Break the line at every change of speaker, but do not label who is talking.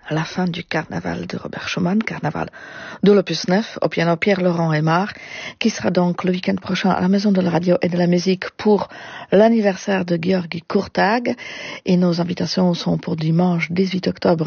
la fin du carnaval de Robert Schumann, carnaval de l'Opus 9, au piano Pierre-Laurent Aymar, qui sera donc le week-end prochain à la Maison de la Radio et de la Musique pour l'anniversaire de György Kurtág. Et nos invitations sont pour dimanche 18 octobre